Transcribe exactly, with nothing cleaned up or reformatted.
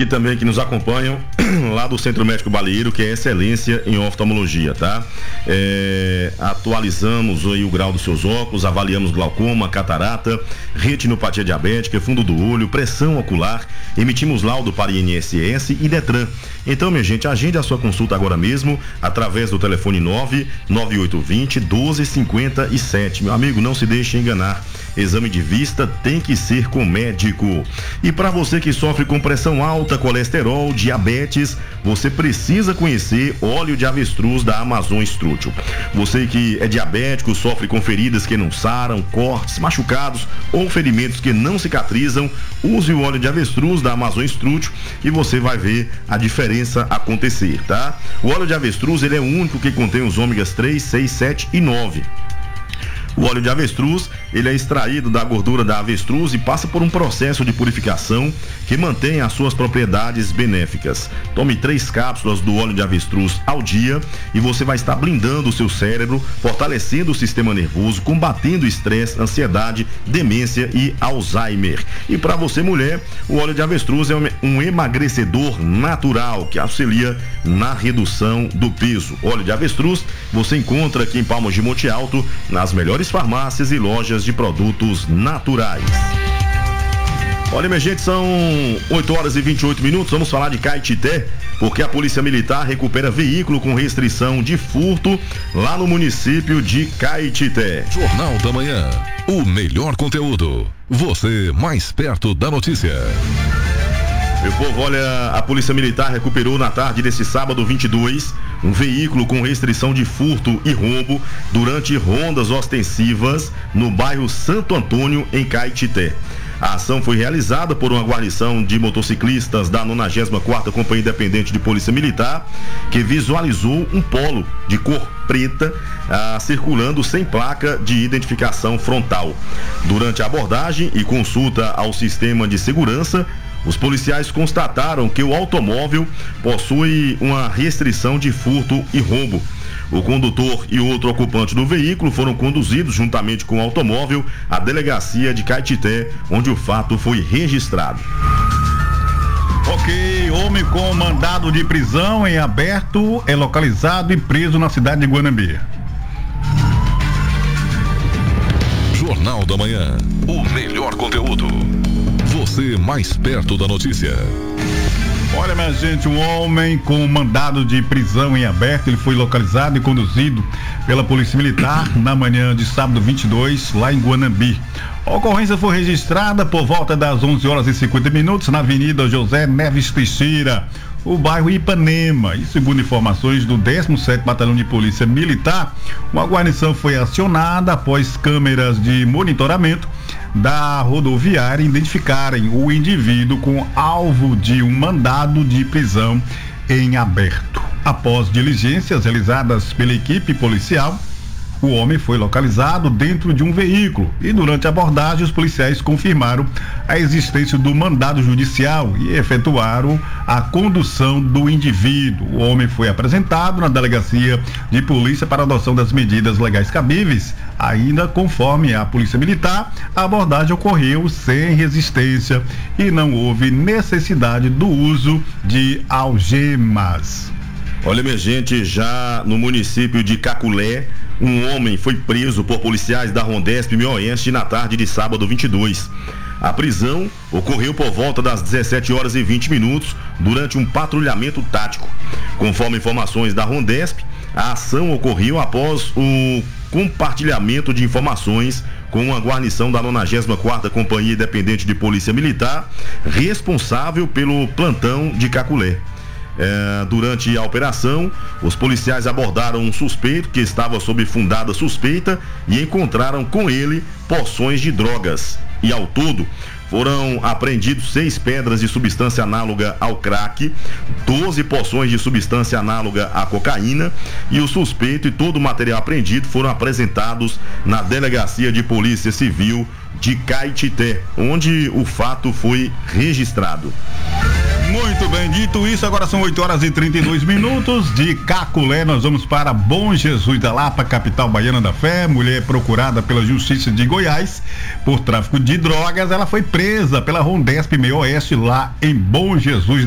aqui também que nos acompanham lá do Centro Médico Balieiro, que é excelência em oftalmologia, tá? É, atualizamos aí o grau dos seus óculos, avaliamos glaucoma, catarata, retinopatia diabética, fundo do olho, pressão ocular, emitimos laudo para I N S S e Detran. Então, minha gente, agende a sua consulta agora mesmo através do telefone nove nove oito dois zero um dois cinco sete. Meu amigo, não se deixe enganar. Exame de vista tem que ser com médico. E para você que sofre com pressão alta, colesterol, diabetes, você precisa conhecer óleo de avestruz da Amazon Strútil. Você que é diabético, sofre com feridas que não saram, cortes, machucados ou ferimentos que não cicatrizam, use o óleo de avestruz da Amazon Strútil e você vai ver a diferença acontecer, tá? O óleo de avestruz, ele é o único que contém os ômegas três, seis, sete e nove. O óleo de avestruz, ele é extraído da gordura da avestruz e passa por um processo de purificação que mantém as suas propriedades benéficas. Tome três cápsulas do óleo de avestruz ao dia e você vai estar blindando o seu cérebro, fortalecendo o sistema nervoso, combatendo estresse, ansiedade, demência e Alzheimer. E para você, mulher, o óleo de avestruz é um emagrecedor natural que auxilia na redução do peso. Óleo de avestruz você encontra aqui em Palmas de Monte Alto, nas melhores farmácias e lojas de produtos naturais. Olha, minha gente, são oito horas e vinte e oito minutos. Vamos falar de Caetité, porque a Polícia Militar recupera veículo com restrição de furto lá no município de Caetité. Jornal da Manhã, o melhor conteúdo. Você mais perto da notícia. Meu povo, olha, a Polícia Militar recuperou na tarde desse sábado vinte e dois um veículo com restrição de furto e roubo durante rondas ostensivas no bairro Santo Antônio, em Caetité. A ação foi realizada por uma guarnição de motociclistas da nonagésima quarta Companhia Independente de Polícia Militar, que visualizou um Polo de cor preta ah, circulando sem placa de identificação frontal. Durante a abordagem e consulta ao sistema de segurança, os policiais constataram que o automóvel possui uma restrição de furto e roubo. O condutor e outro ocupante do veículo foram conduzidos juntamente com o automóvel à delegacia de Caetité, onde o fato foi registrado. Ok, homem com mandado de prisão em aberto é localizado e preso na cidade de Guanambi. Jornal da Manhã, o melhor conteúdo. Você mais perto da notícia. Olha, minha gente, um homem com mandado de prisão em aberto, ele foi localizado e conduzido pela Polícia Militar na manhã de sábado vinte e dois, lá em Guanambi. A ocorrência foi registrada por volta das onze horas e cinquenta minutos na Avenida José Neves Teixeira, o bairro Ipanema. E segundo informações do décimo sétimo Batalhão de Polícia Militar, uma guarnição foi acionada após câmeras de monitoramento da rodoviária identificarem o indivíduo com alvo de um mandado de prisão em aberto. Após diligências realizadas pela equipe policial, o homem foi localizado dentro de um veículo e durante a abordagem os policiais confirmaram a existência do mandado judicial e efetuaram a condução do indivíduo. O homem foi apresentado na delegacia de polícia para adoção das medidas legais cabíveis. Ainda conforme a Polícia Militar, a abordagem ocorreu sem resistência e não houve necessidade do uso de algemas. Olha, minha gente, já no município de Caculé, um homem foi preso por policiais da Rondesp Mioeste na tarde de sábado vinte e dois. A prisão ocorreu por volta das dezessete horas e vinte minutos durante um patrulhamento tático. Conforme informações da Rondesp, a ação ocorreu após o compartilhamento de informações com a guarnição da nonagésima quarta Companhia Independente de Polícia Militar, responsável pelo plantão de Caculé. É, durante a operação, os policiais abordaram um suspeito que estava sob fundada suspeita e encontraram com ele porções de drogas. E ao todo, foram apreendidos seis pedras de substância análoga ao crack, doze porções de substância análoga à cocaína, e o suspeito e todo o material apreendido foram apresentados na Delegacia de Polícia Civil de Caetité, onde o fato foi registrado. Muito bem, dito isso, agora são oito horas e trinta e dois minutos. De Caculé nós vamos para Bom Jesus da Lapa, capital baiana da fé. Mulher procurada pela Justiça de Goiás por tráfico de drogas, ela foi presa pela Rondesp Meio Oeste lá em Bom Jesus